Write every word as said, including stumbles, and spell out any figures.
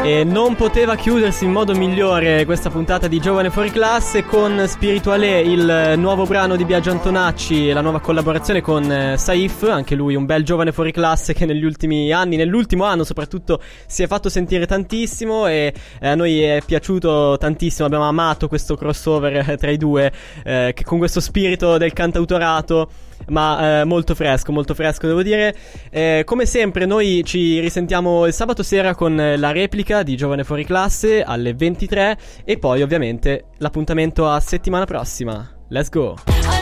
E non poteva chiudersi in modo migliore questa puntata di Giovane Fuori Classe con Spirituale, il nuovo brano di Biagio Antonacci e la nuova collaborazione con eh, Saif, anche lui un bel giovane fuori classe che negli ultimi anni, nell'ultimo anno soprattutto, si è fatto sentire tantissimo e eh, a noi è piaciuto tantissimo, abbiamo amato questo crossover eh, tra i due, eh, che con questo spirito del cantautorato, ma eh, molto fresco, molto fresco devo dire. Eh, come sempre noi ci risentiamo il sabato sera con la replica di Giovane Fuori Classe alle ventitré e poi ovviamente l'appuntamento a settimana prossima. Let's go!